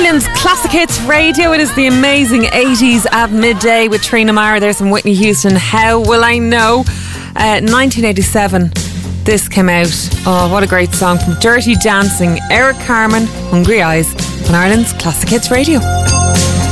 Ireland's Classic Hits Radio. It is the amazing 80s at midday with Trina Mara. There's some Whitney Houston. How will I know? 1987. This came out. Oh, what a great song from Dirty Dancing. Eric Carmen, Hungry Eyes on Ireland's Classic Hits Radio.